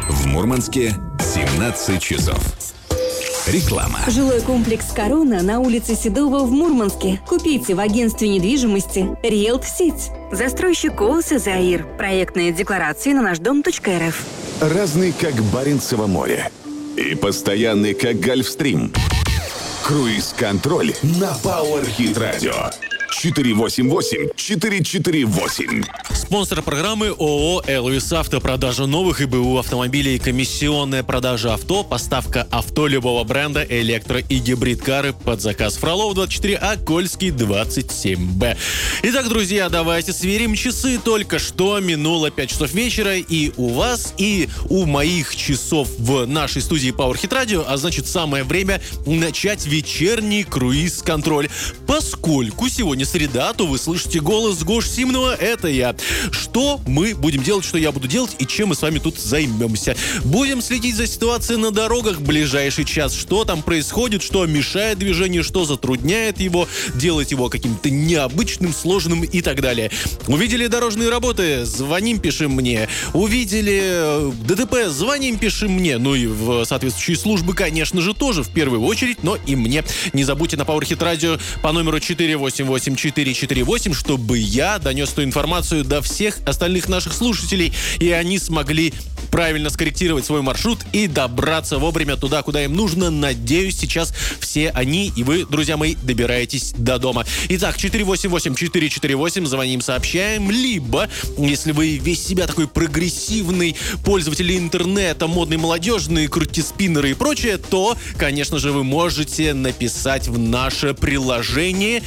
В Мурманске 17 часов. Реклама. Жилой комплекс «Корона» на улице Седова в Мурманске. Купите в агентстве недвижимости «Риэлт Сити». Застройщик ООС «Заир». Проектные декларации на наш-дом.рф. Разный, как Баренцево море. И постоянный, как Гольфстрим. Круиз-контроль на Power Hit Radio. 488-448. Спонсор программы ООО «Элвис Авто». Продажа новых и БУ автомобилей, комиссионная продажа авто, поставка авто любого бренда, электро- и гибрид-кары под заказ. Фролов 24А, Кольский 27Б. Итак, друзья, давайте сверим часы. Только что минуло 5 часов вечера, и у вас, и у моих часов в нашей студии Power Hit Radio, а значит, самое время начать вечерний круиз-контроль. Поскольку сегодня среда, то вы слышите голос Гоши Симонова, это я. Что мы будем делать, что я буду делать и чем мы с вами тут займемся? Будем следить за ситуацией на дорогах в ближайший час. Что там происходит, что мешает движению, что затрудняет его, делать его каким-то необычным, сложным и так далее. Увидели дорожные работы? Звоним, пишем мне. Увидели ДТП? Звоним, пишем мне. Ну и в соответствующие службы, конечно же, тоже в первую очередь, но и мне. Не забудьте на Power Hit Radio по номеру 488-448, чтобы я донес эту информацию до всех остальных наших слушателей, и они смогли правильно скорректировать свой маршрут и добраться вовремя туда, куда им нужно. Надеюсь, сейчас все они и вы, друзья мои, добираетесь до дома. Итак, 488-448, звоним, сообщаем. Либо, если вы весь себя такой прогрессивный пользователь интернета, модный, молодежный, крутиспиннеры и прочее, то, конечно же, вы можете написать в наше приложение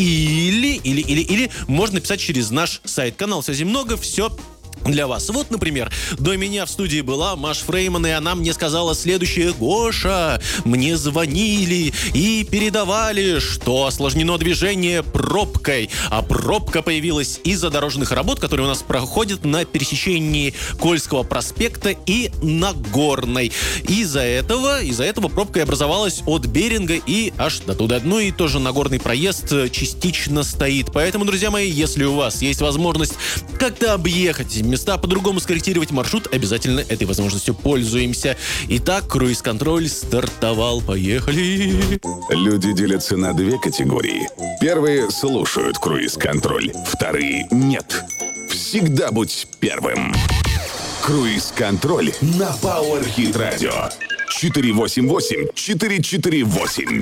или можно написать через наш сайт. Канал «Связи много», все для вас. Вот, например, до меня в студии была Маша Фрейман, и она мне сказала следующее: Гоша, мне звонили и передавали, что осложнено движение пробкой. А пробка появилась из-за дорожных работ, которые у нас проходят на пересечении Кольского проспекта и Нагорной. Из-за этого пробка образовалась от Беринга и аж до туда. Ну и тоже Нагорный проезд частично стоит. Поэтому, друзья мои, если у вас есть возможность как-то объехать места, по-другому скорректировать маршрут, обязательно этой возможностью пользуемся. Итак, круиз-контроль стартовал. Поехали! Люди делятся на две категории. Первые слушают круиз-контроль, вторые нет. Всегда будь первым. Круиз-контроль на Power Hit Radio. 488-448.